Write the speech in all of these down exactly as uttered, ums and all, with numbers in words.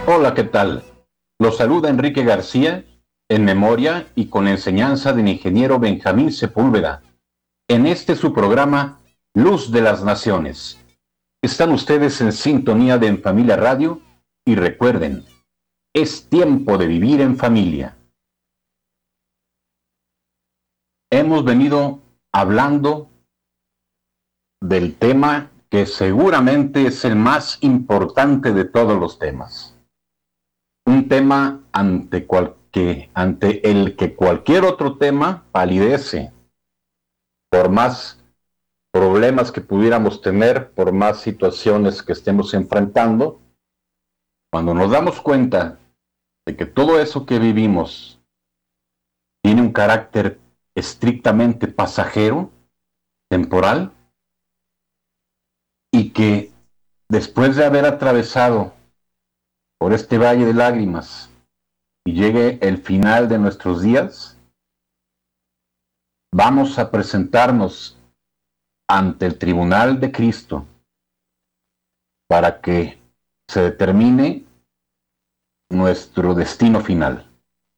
Hola, ¿qué tal? Los saluda Enrique García, en memoria y con enseñanza del ingeniero Benjamín Sepúlveda, en este su programa Luz de las Naciones. Están ustedes en sintonía de En Familia Radio y recuerden, es tiempo de vivir en familia. Hemos venido hablando del tema que seguramente es el más importante de todos los temas. Un tema ante, cual, que, ante el que cualquier otro tema palidece, por más problemas que pudiéramos tener, por más situaciones que estemos enfrentando. Cuando nos damos cuenta de que todo eso que vivimos tiene un carácter estrictamente pasajero, temporal, y que después de haber atravesado por este valle de lágrimas y llegue el final de nuestros días, vamos a presentarnos ante el tribunal de Cristo para que se determine nuestro destino final.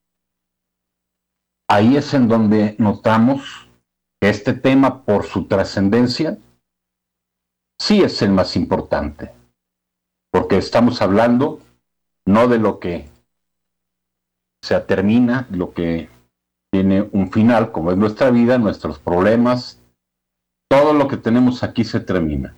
Ahí es en donde notamos que este tema, por su trascendencia, sí es el más importante, porque estamos hablando no de lo que se termina, lo que tiene un final, como es nuestra vida, nuestros problemas, todo lo que tenemos aquí se termina.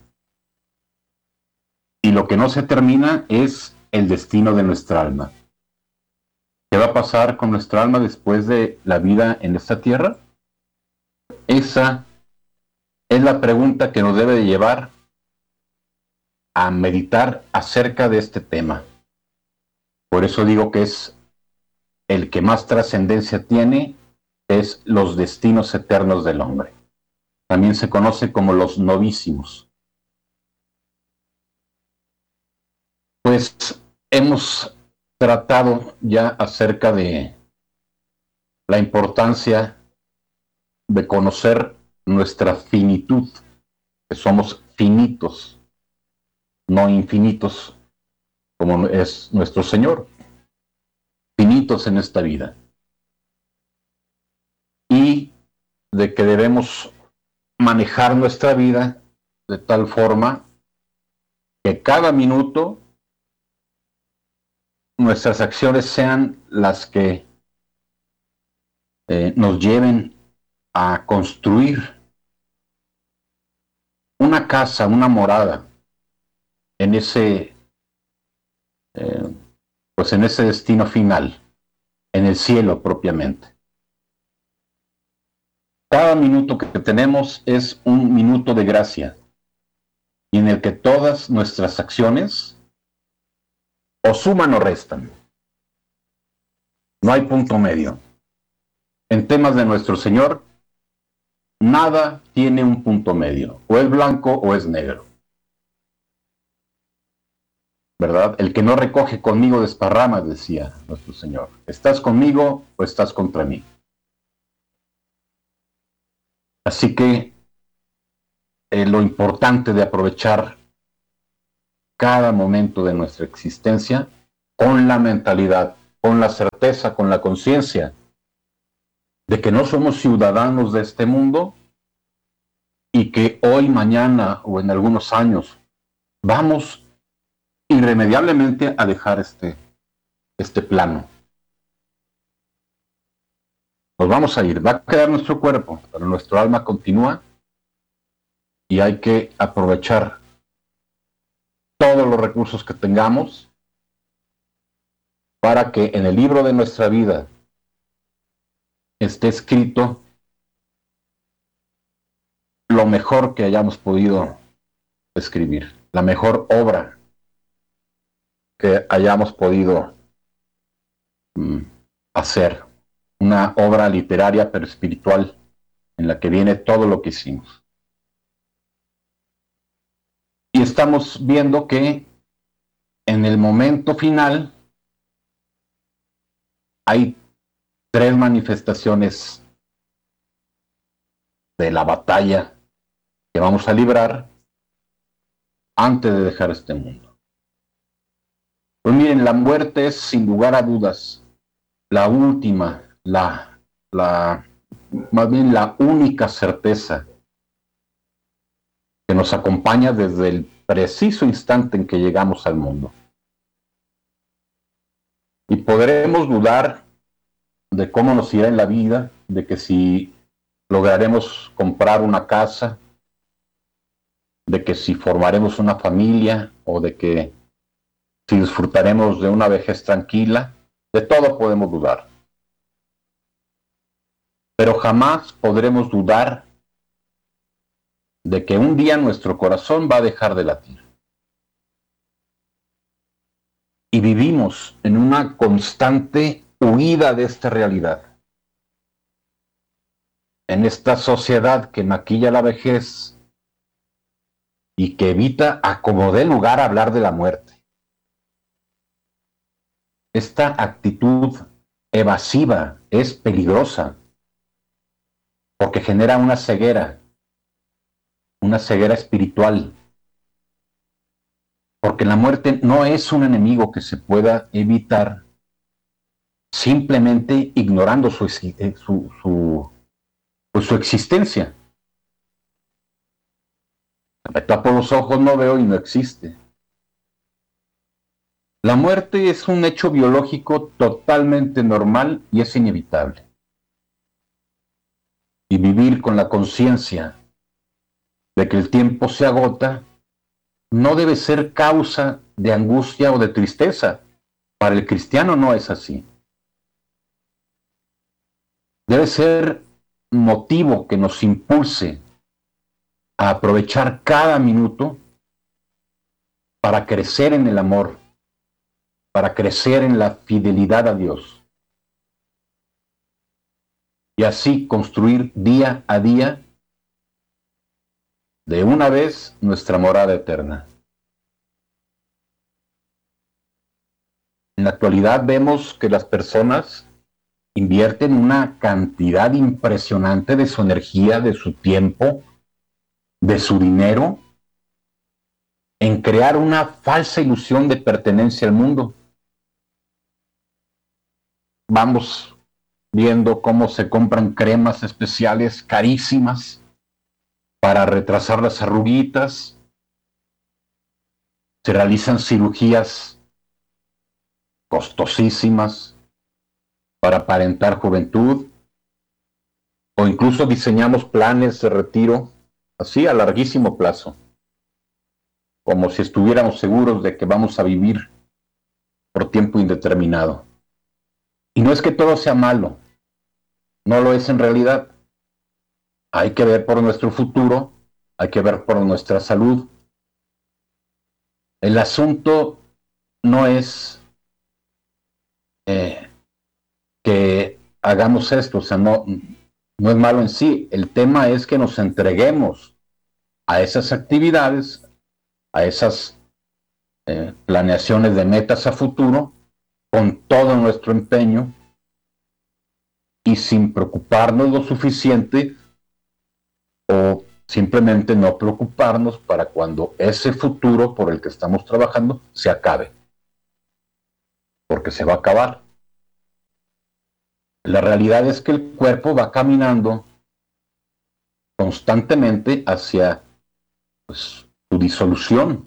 Y lo que no se termina es el destino de nuestra alma. ¿Qué va a pasar con nuestra alma después de la vida en esta tierra? Esa es la pregunta que nos debe de llevar a meditar acerca de este tema. Por eso digo que es el que más trascendencia tiene, es los destinos eternos del hombre. También se conoce como los novísimos. Pues hemos tratado ya acerca de la importancia de conocer nuestra finitud, que somos finitos, no infinitos, como es nuestro Señor, finitos en esta vida, y de que debemos manejar nuestra vida de tal forma que cada minuto nuestras acciones sean las que eh, nos lleven a construir una casa, una morada en ese eh, pues en ese destino final, en el cielo propiamente. Cada minuto que tenemos es un minuto de gracia, y en el que todas nuestras acciones o suman o restan. No hay punto medio. En temas de nuestro Señor, nada tiene un punto medio. O es blanco o es negro. ¿Verdad? El que no recoge conmigo desparrama, decía nuestro Señor. ¿Estás conmigo o estás contra mí? Así que eh, lo importante de aprovechar cada momento de nuestra existencia con la mentalidad, con la certeza, con la conciencia de que no somos ciudadanos de este mundo y que hoy, mañana o en algunos años vamos irremediablemente a dejar este, este plano. Nos vamos a ir, va a quedar nuestro cuerpo, pero nuestro alma continúa y hay que aprovechar todos los recursos que tengamos para que en el libro de nuestra vida esté escrito lo mejor que hayamos podido escribir, la mejor obra que hayamos podido mm, hacer, una obra literaria pero espiritual en la que viene todo lo que hicimos. Y estamos viendo que en el momento final hay tres manifestaciones de la batalla que vamos a librar antes de dejar este mundo. Pues Miren, la muerte es sin lugar a dudas la última, la, la, más bien la única certeza que nos acompaña desde el preciso instante en que llegamos al mundo. Y podremos dudar de cómo nos irá en la vida, de que si lograremos comprar una casa, de que si formaremos una familia o de que si disfrutaremos de una vejez tranquila, de todo podemos dudar. Pero jamás podremos dudar de que un día nuestro corazón va a dejar de latir. Y vivimos en una constante huida de esta realidad. En esta sociedad que maquilla la vejez y que evita a como dé lugar a hablar de la muerte. Esta actitud evasiva es peligrosa porque genera una ceguera, una ceguera espiritual. Porque la muerte no es un enemigo que se pueda evitar simplemente ignorando su, su, su, pues su existencia. Me tapo los ojos, no veo y no existe. La muerte es un hecho biológico totalmente normal y es inevitable. Y vivir con la conciencia de que el tiempo se agota no debe ser causa de angustia o de tristeza. Para el cristiano no es así. Debe ser motivo que nos impulse a aprovechar cada minuto para crecer en el amor, para crecer en la fidelidad a Dios. Y así construir día a día de una vez nuestra morada eterna. En la actualidad vemos que las personas invierten una cantidad impresionante de su energía, de su tiempo, de su dinero, en crear una falsa ilusión de pertenencia al mundo. Vamos viendo cómo se compran cremas especiales carísimas para retrasar las arruguitas, se realizan cirugías costosísimas para aparentar juventud, o incluso diseñamos planes de retiro así a larguísimo plazo, como si estuviéramos seguros de que vamos a vivir por tiempo indeterminado. Y no es que todo sea malo, no lo es en realidad. Hay que ver por nuestro futuro, hay que ver por nuestra salud. El asunto no es eh, que hagamos esto, o sea, no, no es malo en sí. El tema es que nos entreguemos a esas actividades, a esas eh, planeaciones de metas a futuro, con todo nuestro empeño y sin preocuparnos lo suficiente o simplemente no preocuparnos para cuando ese futuro por el que estamos trabajando se acabe, porque se va a acabar. La realidad es que el cuerpo va caminando constantemente hacia pues, su disolución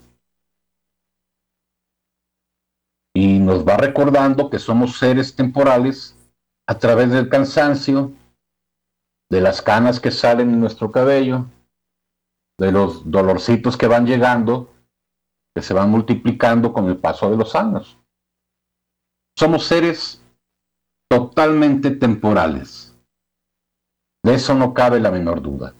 y nos va recordando que somos seres temporales a través del cansancio, de las canas que salen en nuestro cabello, de los dolorcitos que van llegando, que se van multiplicando con el paso de los años. Somos seres totalmente temporales. De eso no cabe la menor duda.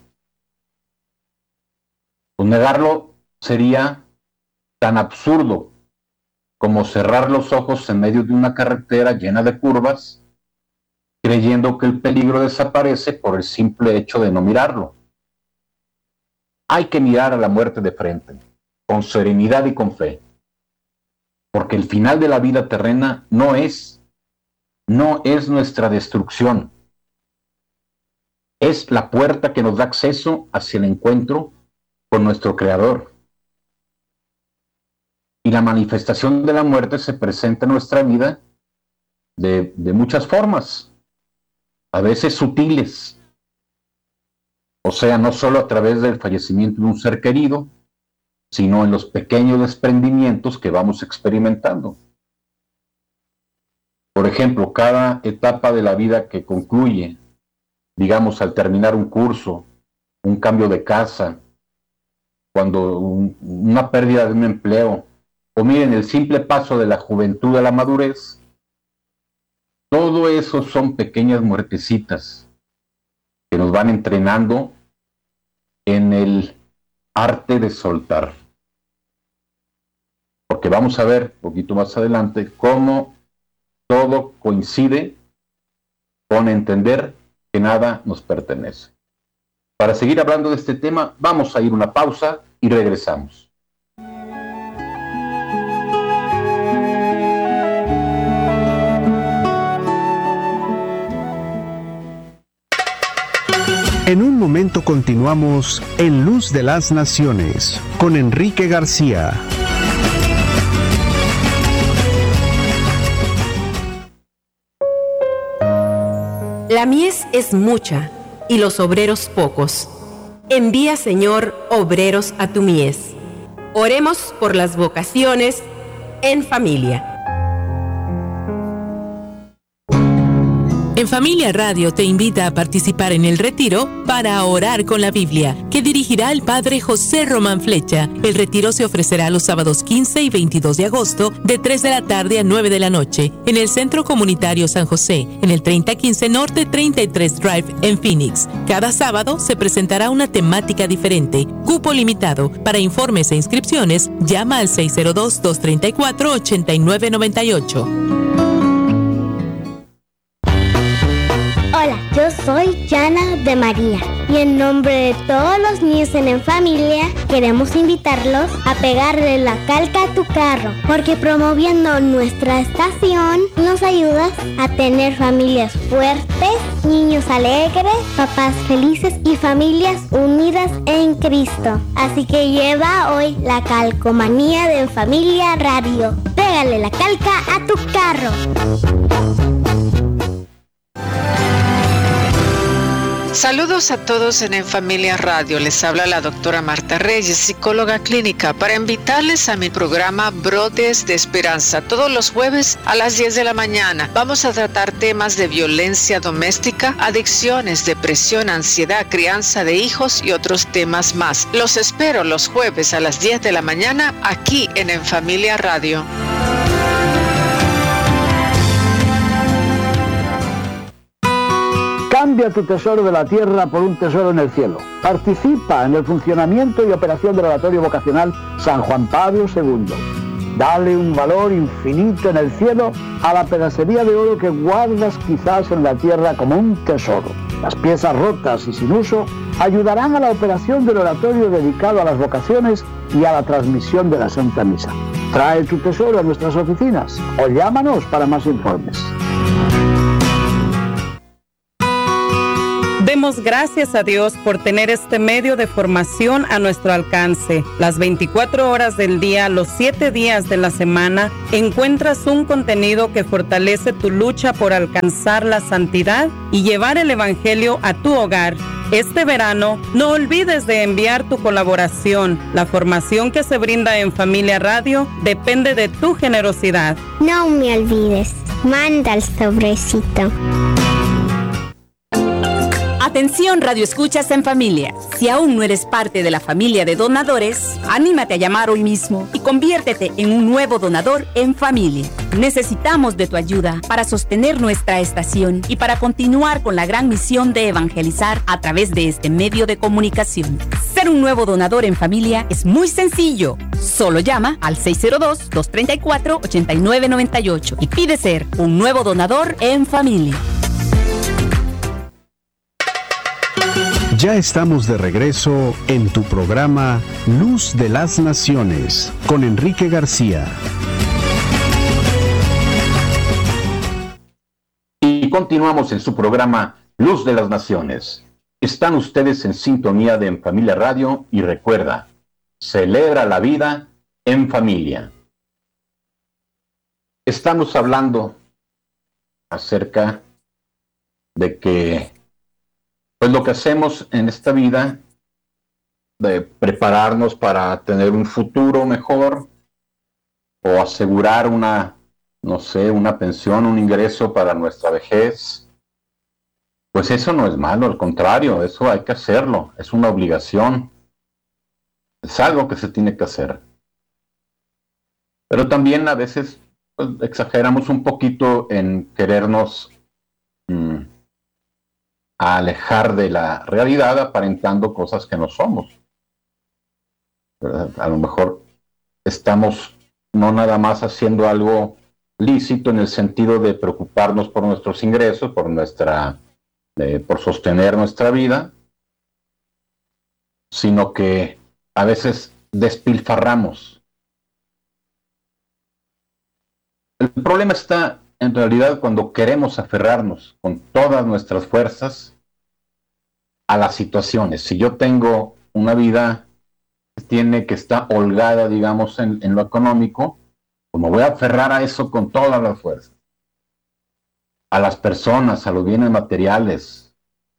Pues negarlo sería tan absurdo como cerrar los ojos en medio de una carretera llena de curvas, creyendo que el peligro desaparece por el simple hecho de no mirarlo. Hay que mirar a la muerte de frente, con serenidad y con fe, porque el final de la vida terrena no es, no es nuestra destrucción, es la puerta que nos da acceso hacia el encuentro con nuestro Creador. Y la manifestación de la muerte se presenta en nuestra vida de, de muchas formas, a veces sutiles. O sea, no solo a través del fallecimiento de un ser querido, sino en los pequeños desprendimientos que vamos experimentando. Por ejemplo, cada etapa de la vida que concluye, digamos, al terminar un curso, un cambio de casa, cuando un, una pérdida de un empleo, o miren, el simple paso de la juventud a la madurez, todo eso son pequeñas muertecitas que nos van entrenando en el arte de soltar. Porque vamos a ver un poquito más adelante cómo todo coincide con entender que nada nos pertenece. Para seguir hablando de este tema, vamos a ir a una pausa y regresamos. En un momento continuamos en Luz de las Naciones con Enrique García. La mies es mucha y los obreros pocos. Envía, Señor, obreros a tu mies. Oremos por las vocaciones en familia. En Familia Radio te invita a participar en el retiro para orar con la Biblia, que dirigirá el Padre José Román Flecha. El retiro se ofrecerá los sábados quince y veintidós de agosto, de tres de la tarde a nueve de la noche, en el Centro Comunitario San José, en el treinta quince Norte treinta y tres Drive, en Phoenix. Cada sábado se presentará una temática diferente. Cupo limitado. Para informes e inscripciones, llama al seis cero dos, dos tres cuatro, ocho nueve nueve ocho. Hola, yo soy Yana de María y en nombre de todos los niños en En Familia queremos invitarlos a pegarle la calca a tu carro, porque promoviendo nuestra estación nos ayudas a tener familias fuertes, niños alegres, papás felices y familias unidas en Cristo. Así que lleva hoy la calcomanía de En Familia Radio. Pégale la calca a tu carro. Saludos a todos en En Familia Radio. Les habla la doctora Marta Reyes, psicóloga clínica, para invitarles a mi programa Brotes de Esperanza. Todos los jueves a las diez de la mañana vamos a tratar temas de violencia doméstica, adicciones, depresión, ansiedad, crianza de hijos y otros temas más. Los espero los jueves a las diez de la mañana aquí en En Familia Radio. Cambia tu tesoro de la tierra por un tesoro en el cielo. Participa en el funcionamiento y operación del Oratorio Vocacional San Juan Pablo segundo. Dale un valor infinito en el cielo a la pedacería de oro que guardas quizás en la tierra como un tesoro. Las piezas rotas y sin uso ayudarán a la operación del oratorio dedicado a las vocaciones y a la transmisión de la Santa Misa. Trae tu tesoro a nuestras oficinas o llámanos para más informes. Demos gracias a Dios por tener este medio de formación a nuestro alcance. Las veinticuatro horas del día, los siete días de la semana, encuentras un contenido que fortalece tu lucha por alcanzar la santidad y llevar el Evangelio a tu hogar. Este verano, no olvides de enviar tu colaboración. La formación que se brinda en Familia Radio depende de tu generosidad. No me olvides, manda el sobrecito. Atención, Radio Escuchas en Familia. Si aún no eres parte de la familia de donadores, anímate a llamar hoy mismo y conviértete en un nuevo donador en familia. Necesitamos de tu ayuda para sostener nuestra estación y para continuar con la gran misión de evangelizar a través de este medio de comunicación. Ser un nuevo donador en familia es muy sencillo. Solo llama al seis cero dos, dos tres cuatro, ocho nueve nueve ocho y pide ser un nuevo donador en familia. Ya estamos de regreso en tu programa Luz de las Naciones con Enrique García. Y continuamos en su programa Luz de las Naciones. Están ustedes en sintonía de En Familia Radio y recuerda, celebra la vida en familia. Estamos hablando acerca de que, pues lo que hacemos en esta vida, de prepararnos para tener un futuro mejor o asegurar una, no sé, una pensión, un ingreso para nuestra vejez, pues eso no es malo, al contrario, eso hay que hacerlo, es una obligación, es algo que se tiene que hacer. Pero también a veces pues, exageramos un poquito en querernos mmm, alejar de la realidad aparentando cosas que no somos. ¿Verdad? A lo mejor estamos no nada más haciendo algo lícito en el sentido de preocuparnos por nuestros ingresos, por nuestra, eh, por sostener nuestra vida, sino que a veces despilfarramos. El problema está en realidad cuando queremos aferrarnos con todas nuestras fuerzas a las situaciones. Si yo tengo una vida que tiene que estar holgada, digamos, en, en lo económico, pues me voy a aferrar a eso con todas las fuerzas. A las personas, a los bienes materiales.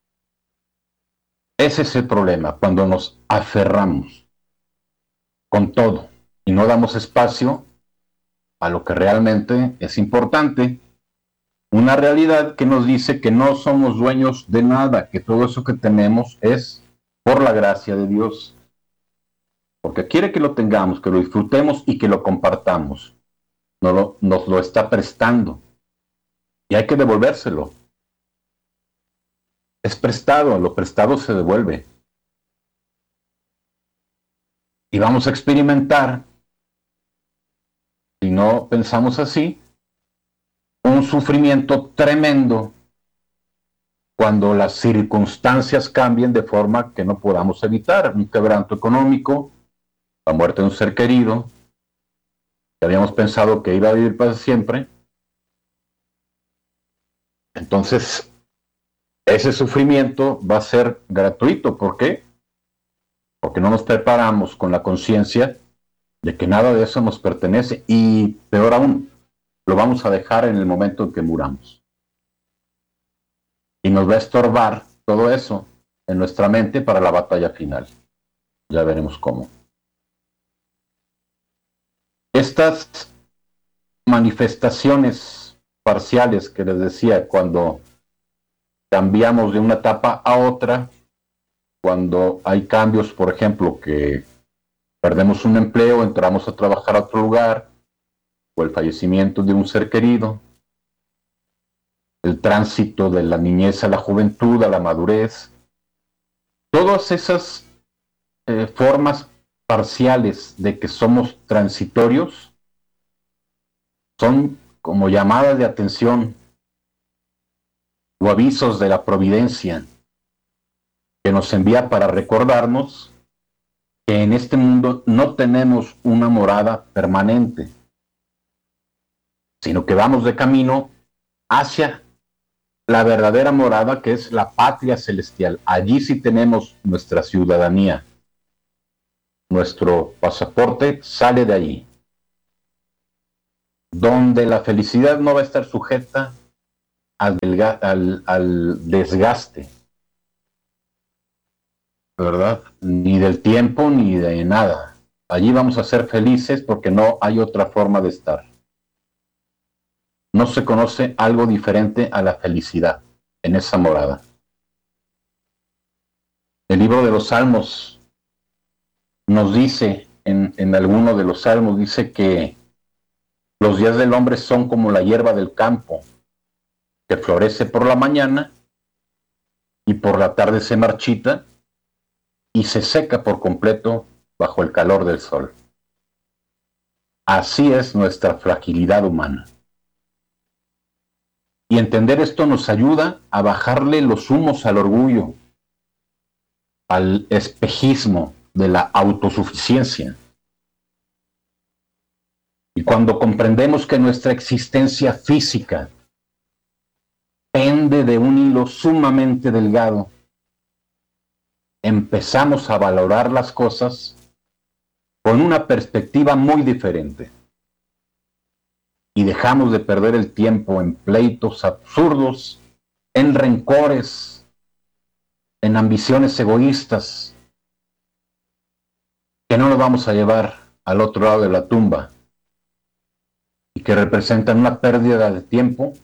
Ese es el problema, cuando nos aferramos con todo y no damos espacio a lo que realmente es importante, una realidad que nos dice que no somos dueños de nada, que todo eso que tenemos es por la gracia de Dios, porque quiere que lo tengamos, que lo disfrutemos y que lo compartamos. Nos lo, nos lo está prestando y hay que devolvérselo. Es prestado, lo prestado se devuelve. Y vamos a experimentar, si no pensamos así, un sufrimiento tremendo cuando las circunstancias cambien de forma que no podamos evitar. Un quebranto económico, la muerte de un ser querido, que habíamos pensado que iba a vivir para siempre. Entonces, ese sufrimiento va a ser gratuito. ¿Por qué? Porque no nos preparamos con la conciencia de que nada de eso nos pertenece y, peor aún, lo vamos a dejar en el momento en que muramos. Y nos va a estorbar todo eso en nuestra mente para la batalla final. Ya veremos cómo. Estas manifestaciones parciales que les decía, cuando cambiamos de una etapa a otra, cuando hay cambios, por ejemplo, que perdemos un empleo, entramos a trabajar a otro lugar, o el fallecimiento de un ser querido, el tránsito de la niñez a la juventud, a la madurez, todas esas eh, formas parciales de que somos transitorios son como llamadas de atención o avisos de la providencia que nos envía para recordarnos que en este mundo no tenemos una morada permanente, sino que vamos de camino hacia la verdadera morada, que es la patria celestial. Allí sí tenemos nuestra ciudadanía. Nuestro pasaporte sale de allí, donde la felicidad no va a estar sujeta al, delga- al, al desgaste, ¿verdad? Ni del tiempo ni de nada. Allí vamos a ser felices porque no hay otra forma de estar. No se conoce algo diferente a la felicidad en esa morada. El libro de los Salmos nos dice, en, en alguno de los Salmos, dice que los días del hombre son como la hierba del campo, que florece por la mañana y por la tarde se marchita y se seca por completo bajo el calor del sol. Así es nuestra fragilidad humana. Y entender esto nos ayuda a bajarle los humos al orgullo, al espejismo de la autosuficiencia. Y cuando comprendemos que nuestra existencia física pende de un hilo sumamente delgado, empezamos a valorar las cosas con una perspectiva muy diferente. Y y dejamos de perder el tiempo en pleitos absurdos, en rencores, en ambiciones egoístas, que no nos vamos a llevar al otro lado de la tumba y que representan una pérdida de tiempo,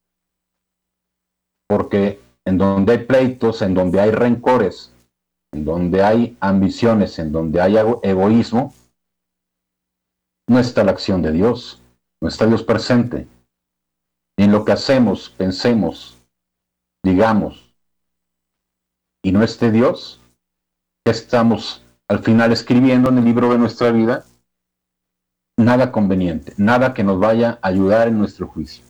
porque en donde hay pleitos, en donde hay rencores, en donde hay ambiciones, en donde hay egoísmo, no está la acción de Dios, no está Dios presente. Y en lo que hacemos, pensemos, digamos, y no esté Dios, ¿qué estamos al final escribiendo en el libro de nuestra vida? Nada conveniente, nada que nos vaya a ayudar en nuestro juicio.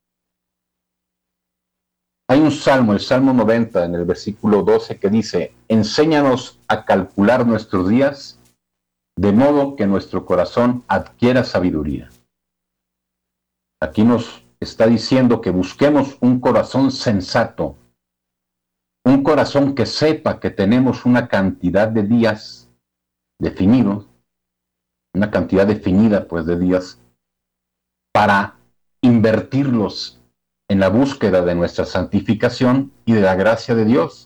Hay un salmo, el Salmo noventa, en el versículo doce, que dice: enséñanos a calcular nuestros días, de modo que nuestro corazón adquiera sabiduría. Aquí nos está diciendo que busquemos un corazón sensato, un corazón que sepa que tenemos una cantidad de días definidos, una cantidad definida pues de días, para invertirlos en la búsqueda de nuestra santificación y de la gracia de Dios.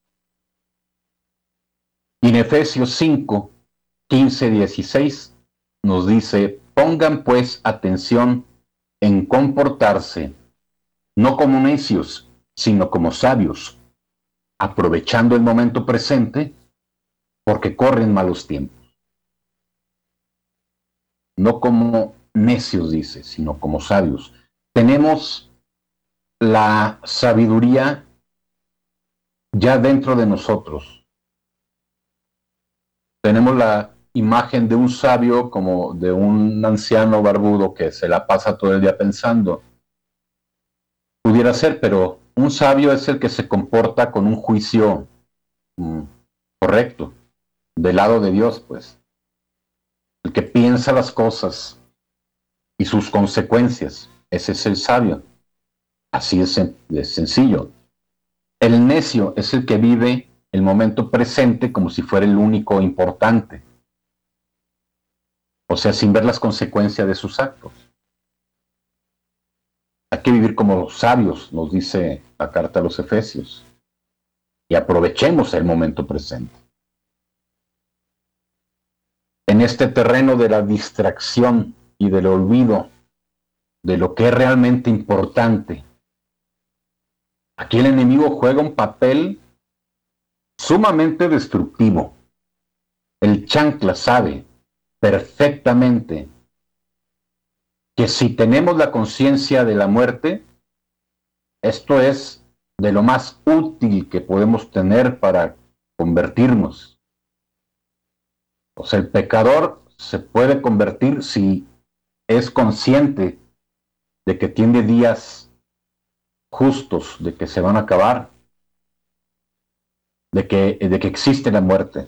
Y en Efesios cinco, quince, dieciséis nos dice: pongan pues atención en comportarse, no como necios, sino como sabios, aprovechando el momento presente, porque corren malos tiempos. No como necios, dice, sino como sabios. Tenemos la sabiduría ya dentro de nosotros. Tenemos la imagen de un sabio como de un anciano barbudo que se la pasa todo el día pensando. Pudiera ser, pero un sabio es el que se comporta con un juicio mm, correcto, del lado de Dios, pues. El que piensa las cosas y sus consecuencias. Ese es el sabio. Así es, es sencillo. El necio es el que vive el momento presente como si fuera el único importante. O sea, sin ver las consecuencias de sus actos. Hay que vivir como sabios, nos dice la carta a los Efesios. Y aprovechemos el momento presente. En este terreno de la distracción y del olvido de lo que es realmente importante, aquí el enemigo juega un papel sumamente destructivo. El chancla sabe perfectamente que si tenemos la conciencia de la muerte, esto es de lo más útil que podemos tener para convertirnos. O sea, el pecador se puede convertir si es consciente de que tiene días justos, de que se van a acabar, de que, de que existe la muerte.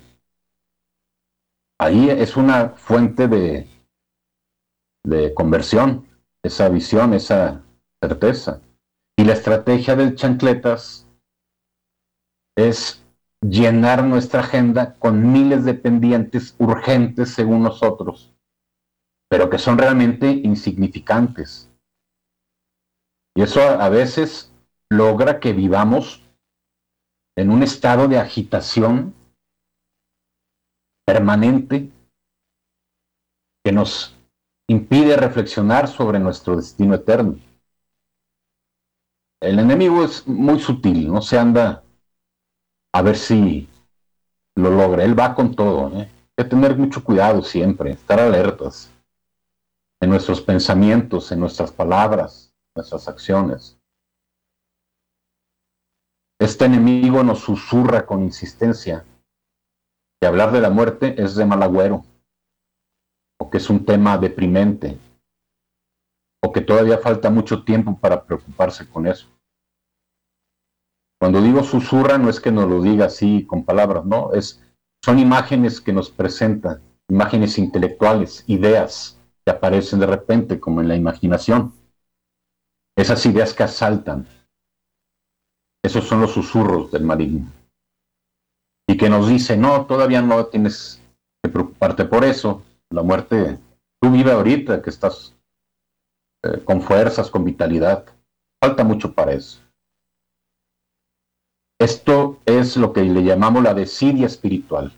Ahí es una fuente de, de conversión, esa visión, esa certeza. Y la estrategia del chancletas es llenar nuestra agenda con miles de pendientes urgentes según nosotros, pero que son realmente insignificantes. Y eso a veces logra que vivamos en un estado de agitación permanente que nos impide reflexionar sobre nuestro destino eterno. El enemigo es muy sutil, no se anda a ver si lo logra. Él va con todo, ¿eh? Hay que tener mucho cuidado siempre, estar alertas en nuestros pensamientos, en nuestras palabras, nuestras acciones. Este enemigo nos susurra con insistencia que hablar de la muerte es de mal agüero, o que es un tema deprimente, o que todavía falta mucho tiempo para preocuparse con eso. Cuando digo susurra, no es que nos lo diga así con palabras, no, es, son imágenes que nos presentan, imágenes intelectuales, ideas que aparecen de repente, como en la imaginación. Esas ideas que asaltan, esos son los susurros del maligno. Y que nos dice, no, todavía no tienes que preocuparte por eso, la muerte, tú vive ahorita que estás eh, con fuerzas, con vitalidad. Falta mucho para eso. Esto es lo que le llamamos la desidia espiritual.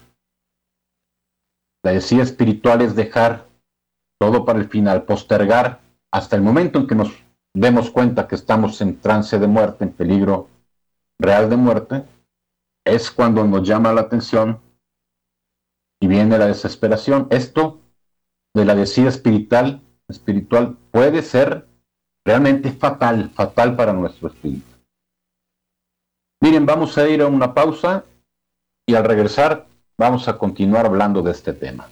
La desidia espiritual es dejar todo para el final, postergar hasta el momento en que nos demos cuenta que estamos en trance de muerte, en peligro real de muerte. Es cuando nos llama la atención y viene la desesperación. Esto de la desidia espiritual, espiritual puede ser realmente fatal, fatal para nuestro espíritu. Miren, vamos a ir a una pausa y al regresar vamos a continuar hablando de este tema.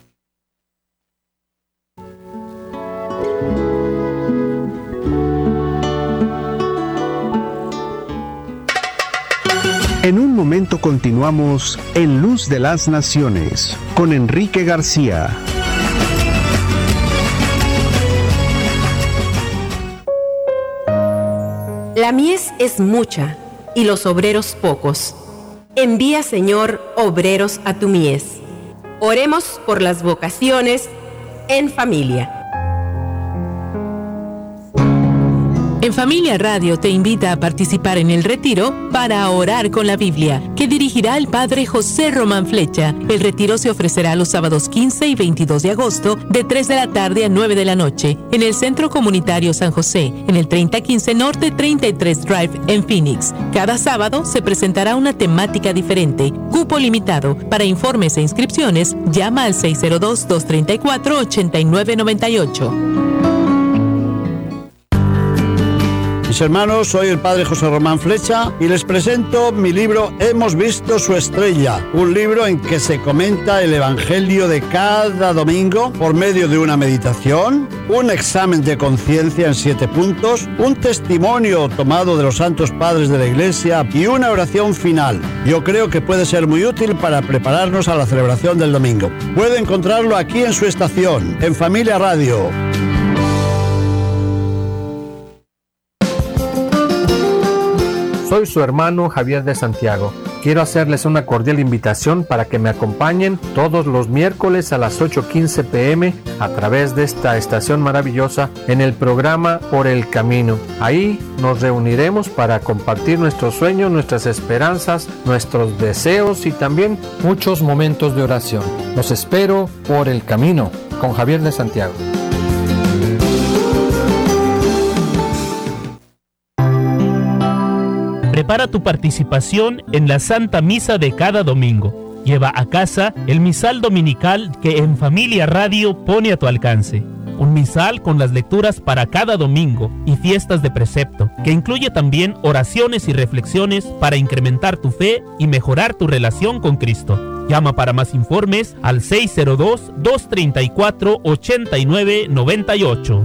En un momento continuamos en Luz de las Naciones con Enrique García. La mies es mucha y los obreros pocos. Envía, Señor, obreros a tu mies. Oremos por las vocaciones en familia. En Familia Radio te invita a participar en el retiro para orar con la Biblia, que dirigirá el Padre José Román Flecha. El retiro se ofrecerá los sábados quince y veintidós de agosto, de tres de la tarde a nueve de la noche, en el Centro Comunitario San José, en el treinta quince Norte treinta y tres Drive, en Phoenix. Cada sábado se presentará una temática diferente. Cupo limitado. Para informes e inscripciones, llama al seis cero dos, dos tres cuatro, ocho nueve nueve ocho. Mis hermanos, soy el Padre José Román Flecha y les presento mi libro Hemos visto su estrella, un libro en que se comenta el Evangelio de cada domingo por medio de una meditación, un examen de conciencia en siete puntos, un testimonio tomado de los santos padres de la Iglesia y una oración final. Yo creo que puede ser muy útil para prepararnos a la celebración del domingo. Puede encontrarlo aquí en su estación, en Familia Radio. Soy su hermano Javier de Santiago. Quiero hacerles una cordial invitación para que me acompañen todos los miércoles a las ocho quince pm a través de esta estación maravillosa en el programa Por el Camino. Ahí nos reuniremos para compartir nuestros sueños, nuestras esperanzas, nuestros deseos y también muchos momentos de oración. Los espero por el camino con Javier de Santiago. Prepara tu participación en la Santa Misa de cada domingo. Lleva a casa el misal dominical que En Familia Radio pone a tu alcance. Un misal con las lecturas para cada domingo y fiestas de precepto, que incluye también oraciones y reflexiones para incrementar tu fe y mejorar tu relación con Cristo. Llama para más informes al seis cero dos, dos tres cuatro, ocho nueve nueve ocho.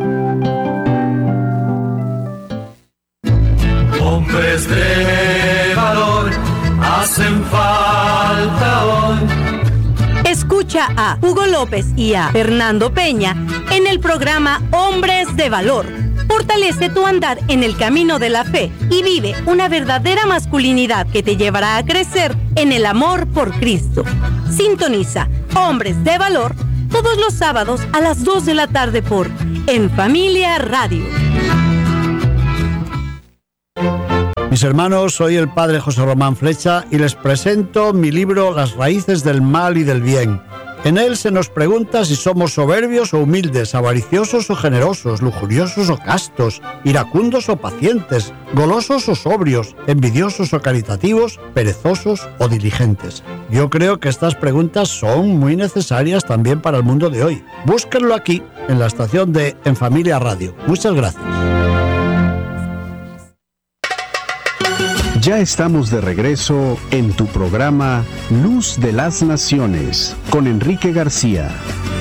Hombres de valor hacen falta hoy. Escucha a Hugo López y a Fernando Peña en el programa Hombres de Valor. Fortalece tu andar en el camino de la fe y vive una verdadera masculinidad que te llevará a crecer en el amor por Cristo. Sintoniza Hombres de Valor todos los sábados a las dos de la tarde por En Familia Radio. Mis hermanos, soy el Padre José Román Flecha y les presento mi libro Las raíces del mal y del bien. En él se nos pregunta si somos soberbios o humildes, avariciosos o generosos, lujuriosos o castos, iracundos o pacientes, golosos o sobrios, envidiosos o caritativos, perezosos o diligentes. Yo creo que estas preguntas son muy necesarias también para el mundo de hoy. Búsquenlo aquí, en la estación de En Familia Radio. Muchas gracias. Ya estamos de regreso en tu programa Luz de las Naciones con Enrique García.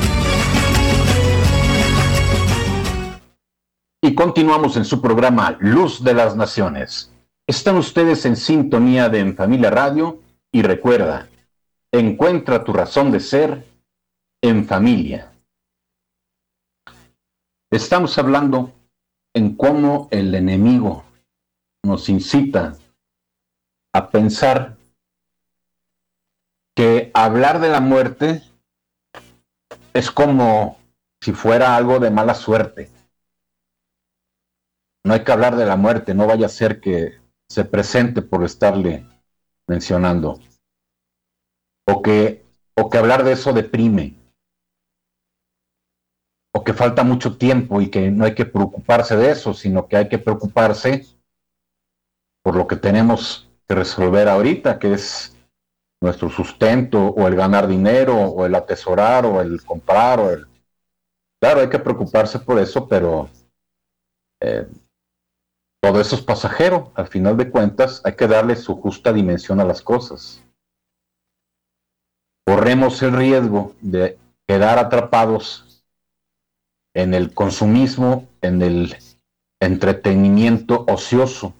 Y continuamos en su programa Luz de las Naciones. Están ustedes en sintonía de En Familia Radio y recuerda, encuentra tu razón de ser en familia. Estamos hablando en cómo el enemigo nos incita a pensar que hablar de la muerte es como si fuera algo de mala suerte. no hay que hablar de la muerte, no vaya a ser que se presente por estarle mencionando. O que, o que hablar de eso deprime. O que falta mucho tiempo y que no hay que preocuparse de eso, sino que hay que preocuparse por lo que tenemos que resolver ahorita, que es nuestro sustento, o el ganar dinero, o el atesorar, o el comprar, o el... Claro, hay que preocuparse por eso, pero eh, todo eso es pasajero. Al final de cuentas, hay que darle su justa dimensión a las cosas. Corremos el riesgo de quedar atrapados en el consumismo, en el entretenimiento ocioso.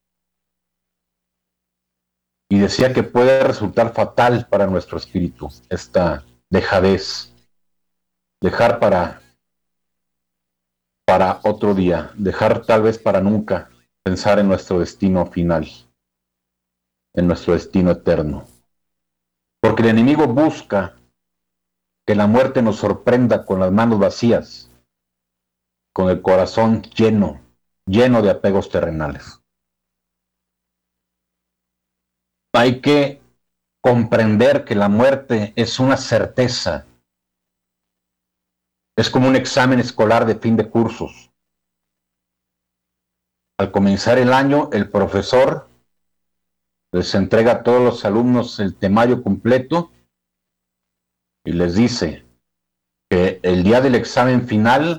Y decía que puede resultar fatal para nuestro espíritu esta dejadez, dejar para, para otro día, dejar tal vez para nunca pensar en nuestro destino final, en nuestro destino eterno. Porque el enemigo busca que la muerte nos sorprenda con las manos vacías, con el corazón lleno, lleno de apegos terrenales. Hay que comprender que la muerte es una certeza. Es como un examen escolar de fin de cursos. Al comenzar el año, el profesor les entrega a todos los alumnos el temario completo y les dice que el día del examen final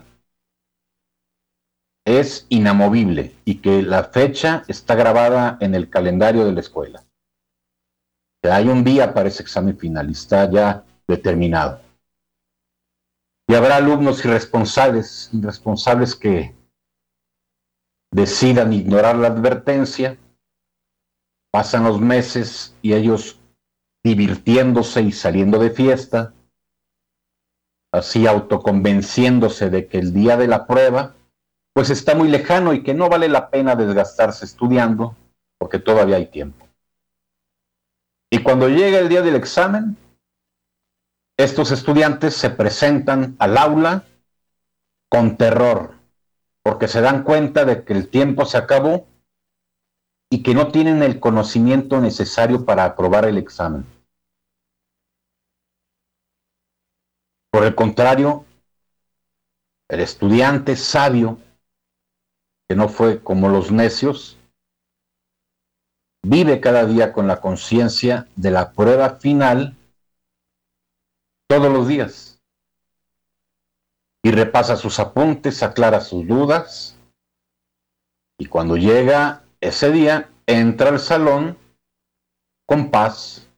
es inamovible y que la fecha está grabada en el calendario de la escuela. Que hay un día para ese examen final y está ya determinado. Y habrá alumnos irresponsables, irresponsables que decidan ignorar la advertencia. Pasan los meses y ellos divirtiéndose y saliendo de fiesta, así autoconvenciéndose de que el día de la prueba pues está muy lejano y que no vale la pena desgastarse estudiando porque todavía hay tiempo. Y cuando llega el día del examen, estos estudiantes se presentan al aula con terror, porque se dan cuenta de que el tiempo se acabó y que no tienen el conocimiento necesario para aprobar el examen. Por el contrario, el estudiante sabio, que no fue como los necios, vive cada día con la conciencia de la prueba final todos los días y repasa sus apuntes, aclara sus dudas y cuando llega ese día entra al salón con paz,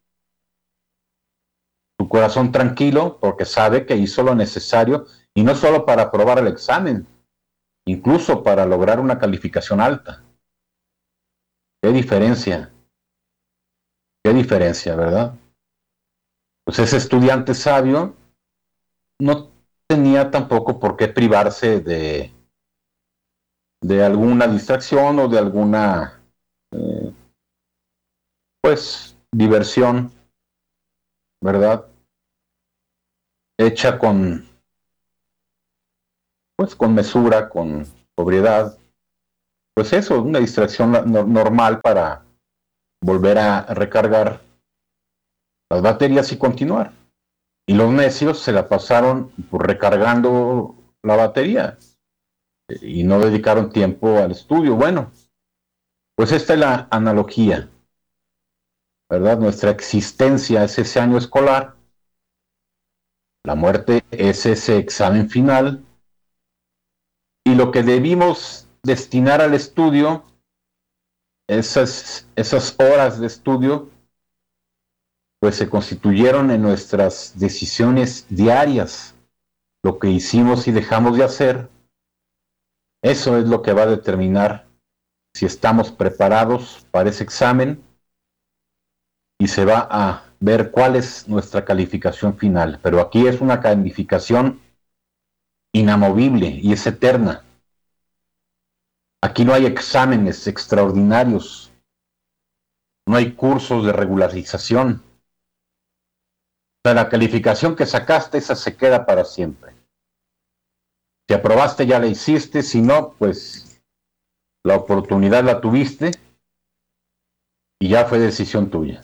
su corazón tranquilo porque sabe que hizo lo necesario y no solo para aprobar el examen, incluso para lograr una calificación alta. ¿Qué diferencia? ¿Qué diferencia, verdad? Pues ese estudiante sabio no tenía tampoco por qué privarse de, de alguna distracción o de alguna, eh, pues, diversión, ¿verdad? Hecha con, pues, con mesura, con sobriedad. Pues eso, una distracción no, normal para volver a recargar las baterías y continuar. Y los necios se la pasaron pues, recargando la batería y no dedicaron tiempo al estudio. Bueno, pues esta es la analogía, ¿verdad? Nuestra existencia es ese año escolar, la muerte es ese examen final y lo que debimos destinar al estudio, esas, esas horas de estudio, pues se constituyeron en nuestras decisiones diarias, lo que hicimos y dejamos de hacer. Eso es lo que va a determinar si estamos preparados para ese examen y se va a ver cuál es nuestra calificación final. Pero aquí es una calificación inamovible y es eterna. Aquí no hay exámenes extraordinarios, no hay cursos de regularización. O sea, la calificación que sacaste, esa se queda para siempre. Si aprobaste, ya la hiciste, si no, pues La oportunidad la tuviste y ya fue decisión tuya.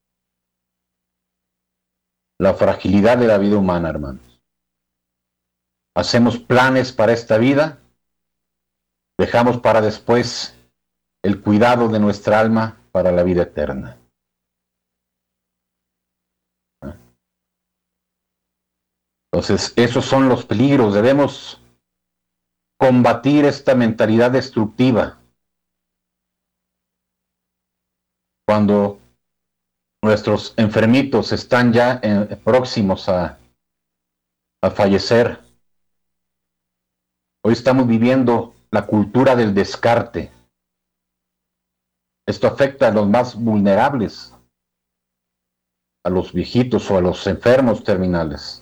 La fragilidad de la vida humana, hermanos. Hacemos planes para esta vida, dejamos para después el cuidado de nuestra alma para la vida eterna. Entonces, esos son los peligros. Debemos combatir esta mentalidad destructiva. Cuando nuestros enfermitos están ya en, próximos a, a fallecer. Hoy estamos viviendo la cultura del descarte. Esto afecta a los más vulnerables, a los viejitos o a los enfermos terminales.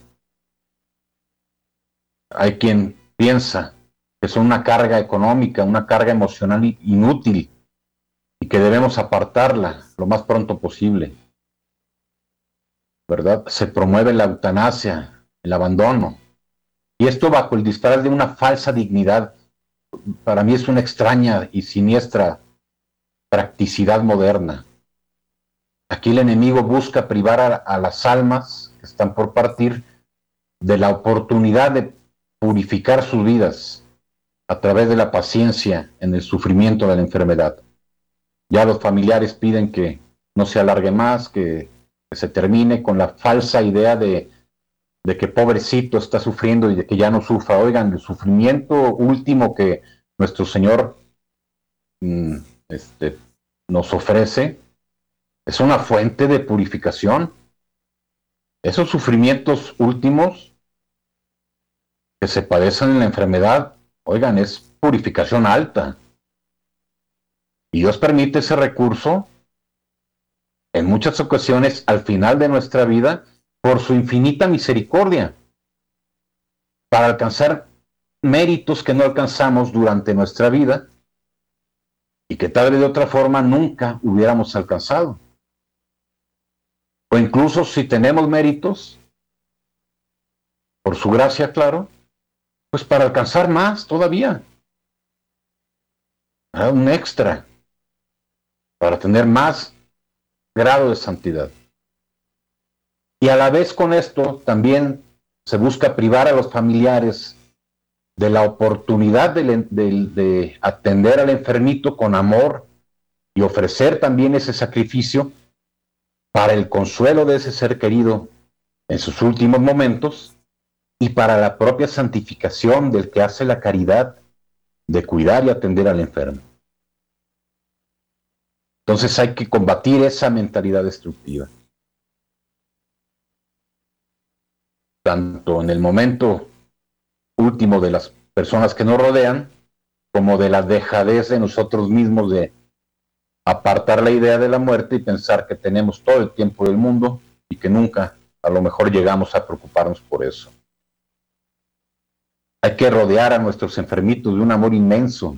Hay quien piensa que son una carga económica, una carga emocional inútil y que debemos apartarla lo más pronto posible. ¿Verdad? Se promueve la eutanasia, el abandono. Y esto bajo el disfraz de una falsa dignidad. Para mí es una extraña y siniestra practicidad moderna. Aquí el enemigo busca privar a, a las almas que están por partir de la oportunidad de purificar sus vidas a través de la paciencia en el sufrimiento de la enfermedad. Ya los familiares piden que no se alargue más, que, que se termine con la falsa idea de, de que pobrecito está sufriendo y de que ya no sufra. Oigan, el sufrimiento último que nuestro Señor mmm, este, nos ofrece es una fuente de purificación. Esos sufrimientos últimos que se padecen en la enfermedad, oigan, es purificación alta. Y Dios permite ese recurso en muchas ocasiones al final de nuestra vida por su infinita misericordia, para alcanzar méritos que no alcanzamos durante nuestra vida y que tal vez de otra forma nunca hubiéramos alcanzado. O incluso si tenemos méritos, por su gracia, claro, pues para alcanzar más todavía. Un extra. Para tener más grado de santidad. Y a la vez con esto también se busca privar a los familiares de la oportunidad de, de, de atender al enfermito con amor y ofrecer también ese sacrificio para el consuelo de ese ser querido en sus últimos momentos y para la propia santificación del que hace la caridad de cuidar y atender al enfermo. Entonces hay que combatir esa mentalidad destructiva. Tanto en el momento último de las personas que nos rodean, como de la dejadez de nosotros mismos de apartar la idea de la muerte y pensar que tenemos todo el tiempo del mundo y que nunca a lo mejor llegamos a preocuparnos por eso. Hay que rodear a nuestros enfermitos de un amor inmenso.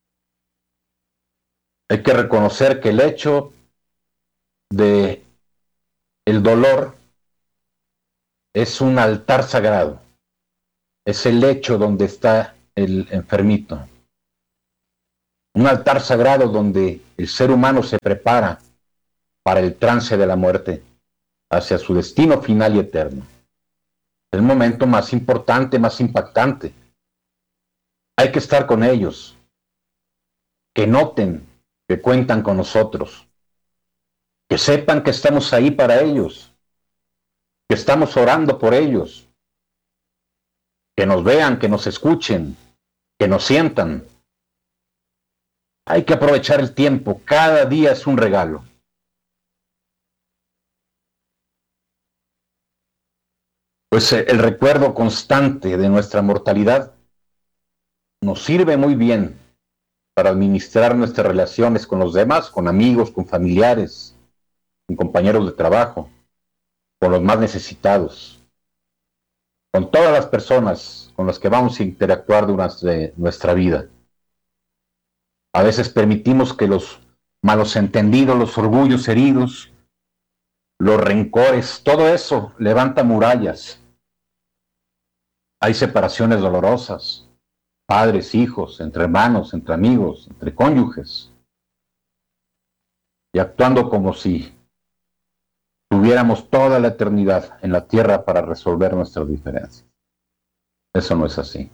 Hay que reconocer que el hecho de el dolor es un altar sagrado. Es el lecho donde está el enfermito. Un altar sagrado donde el ser humano se prepara para el trance de la muerte hacia su destino final y eterno. El momento más importante, más impactante. Hay que estar con ellos. Que noten que cuentan con nosotros. Que sepan que estamos ahí para ellos. Que estamos orando por ellos. Que nos vean, que nos escuchen, que nos sientan. Hay que aprovechar el tiempo. Cada día es un regalo. Pues el recuerdo constante de nuestra mortalidad nos sirve muy bien para administrar nuestras relaciones con los demás, con amigos, con familiares, con compañeros de trabajo, con los más necesitados, con todas las personas con las que vamos a interactuar durante nuestra vida. A veces permitimos que los malos entendidos, los orgullos heridos, los rencores, todo eso levanta murallas. Hay separaciones dolorosas. padres, hijos, entre hermanos, entre amigos, entre cónyuges, y actuando como si tuviéramos toda la eternidad en la tierra para resolver nuestras diferencias. Eso no es así.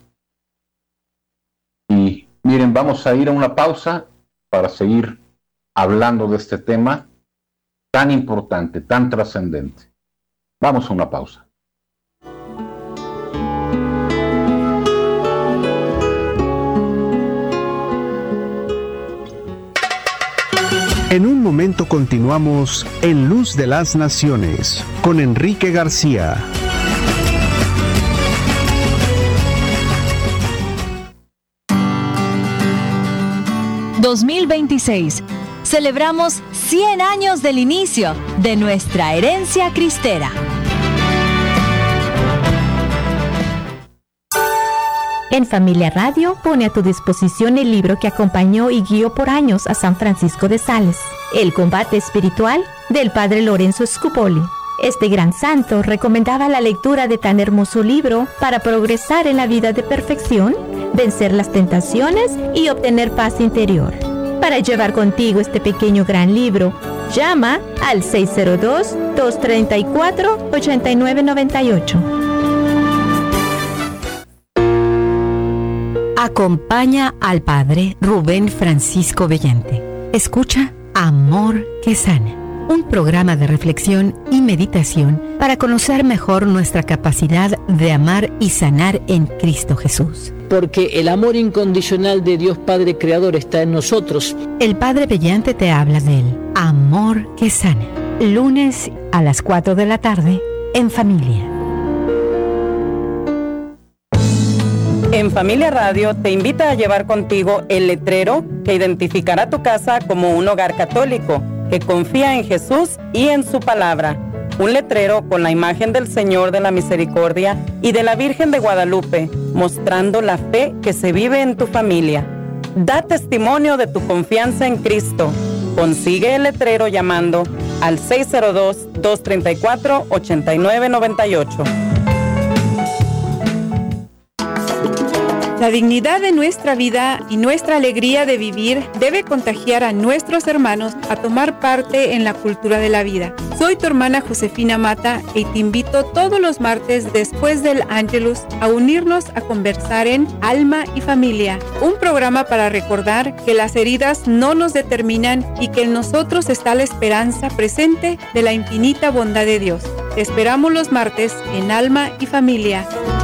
Y miren, vamos a ir a una pausa para seguir hablando de este tema tan importante, tan trascendente. Vamos a una pausa. En un momento continuamos en Luz de las Naciones con Enrique García. dos mil veintiséis. Celebramos cien años del inicio de nuestra herencia cristera. En Familia Radio pone a tu disposición el libro que acompañó y guió por años a San Francisco de Sales, El combate espiritual, del padre Lorenzo Scupoli. Este gran santo recomendaba la lectura de tan hermoso libro para progresar en la vida de perfección, vencer las tentaciones y obtener paz interior. Para llevar contigo este pequeño gran libro, llama al seis cero dos, dos tres cuatro, ocho nueve nueve ocho. Acompaña al padre Rubén Francisco Bellante. Escucha Amor que Sana, un programa de reflexión y meditación para conocer mejor nuestra capacidad de amar y sanar en Cristo Jesús. Porque el amor incondicional de Dios Padre Creador está en nosotros. El padre Bellante te habla del Amor que Sana. Lunes a las cuatro de la tarde en familia. En Familia Radio te invita a llevar contigo el letrero que identificará tu casa como un hogar católico que confía en Jesús y en su palabra. Un letrero con la imagen del Señor de la Misericordia y de la Virgen de Guadalupe, mostrando la fe que se vive en tu familia. Da testimonio de tu confianza en Cristo. Consigue el letrero llamando al seis cero dos, dos tres cuatro, ocho nueve nueve ocho. La dignidad de nuestra vida y nuestra alegría de vivir debe contagiar a nuestros hermanos a tomar parte en la cultura de la vida. Soy tu hermana Josefina Mata y te invito todos los martes después del Ángelus a unirnos a conversar en Alma y Familia, un programa para recordar que las heridas no nos determinan y que en nosotros está la esperanza presente de la infinita bondad de Dios. Te esperamos los martes en Alma y Familia.